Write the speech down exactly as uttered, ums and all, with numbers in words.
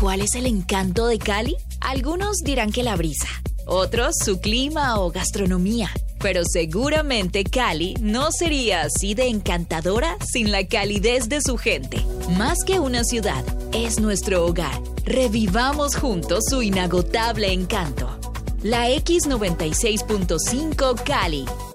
¿Cuál es el encanto de Cali? Algunos dirán que la brisa, otros su clima o gastronomía. Pero seguramente Cali no sería así de encantadora sin la calidez de su gente. Más que una ciudad, es nuestro hogar. Revivamos juntos su inagotable encanto. La X noventa y seis punto cinco Cali.